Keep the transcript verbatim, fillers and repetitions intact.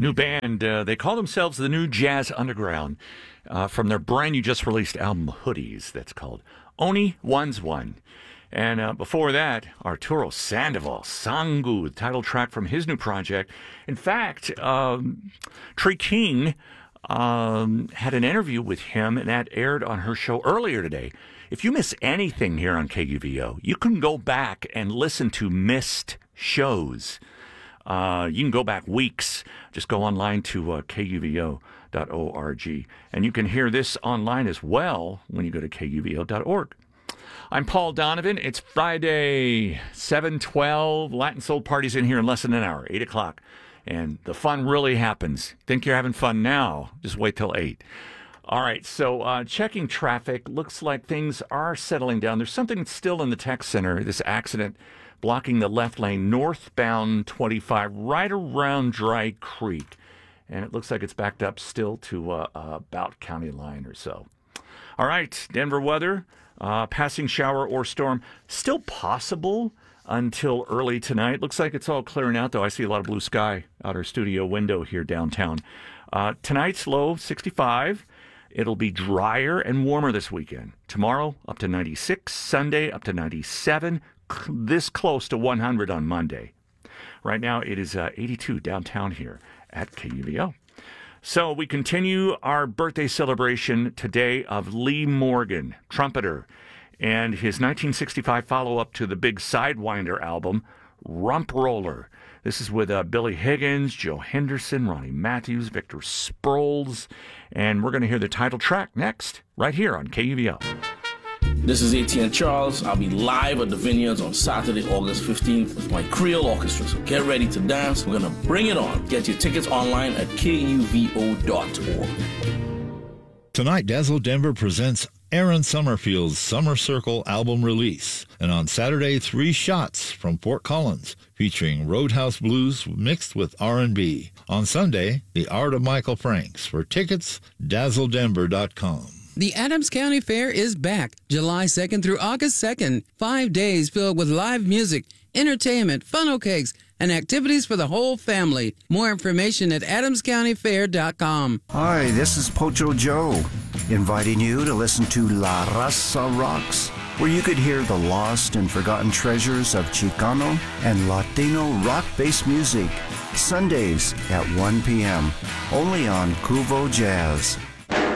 New band. Uh, they call themselves the New Jazz Underground uh, from their brand new just released album, Hoodies, that's called Oni One's One. And uh, before that, Arturo Sandoval, Sangu, the title track from his new project. In fact, um, Tree King um, had an interview with him, and that aired on her show earlier today. If you miss anything here on K U V O, you can go back and listen to missed shows. Uh, you can go back weeks. Just go online to uh, K U V O dot org. And you can hear this online as well when you go to K U V O dot org. I'm Paul Donovan. It's Friday, seven twelve. Latin Soul Party's in here in less than an hour, eight o'clock. And the fun really happens. Think you're having fun now? Just wait till eight. All right, so uh, checking traffic. Looks like things are settling down. There's something still in the tech center, this accident blocking the left lane northbound twenty-five right around Dry Creek. And it looks like it's backed up still to uh, uh, about county line or so. All right, Denver weather, uh, passing shower or storm, still possible until early tonight. Looks like it's all clearing out, though. I see a lot of blue sky out our studio window here downtown. Uh, tonight's low, sixty-five. It'll be drier and warmer this weekend. Tomorrow, up to ninety-six. Sunday, up to ninety-seven. This close to one hundred on Monday. Right now, it is uh, eighty-two downtown here at K U V O. So we continue our birthday celebration today of Lee Morgan, trumpeter, and his nineteen sixty-five follow-up to the big Sidewinder album, Rump Roller. This is with uh, Billy Higgins, Joe Henderson, Ronnie Matthews, Victor Sproles, and we're going to hear the title track next, right here on K U V O. This is A T N Charles. I'll be live at the Vineyards on Saturday, August fifteenth with my Creole Orchestra. So get ready to dance. We're going to bring it on. Get your tickets online at K U V O dot org. Tonight, Dazzle Denver presents Aaron Summerfield's Summer Circle album release. And on Saturday, Three Shots from Fort Collins, featuring Roadhouse Blues mixed with R and B. On Sunday, The Art of Michael Franks. For tickets, dazzle denver dot com. The Adams County Fair is back July second through August second. Five days filled with live music, entertainment, funnel cakes, and activities for the whole family. More information at adams county fair dot com. Hi, this is Pocho Joe, inviting you to listen to La Raza Rocks, where you could hear the lost and forgotten treasures of Chicano and Latino rock-based music. Sundays at one p.m. only on Cuvo Jazz.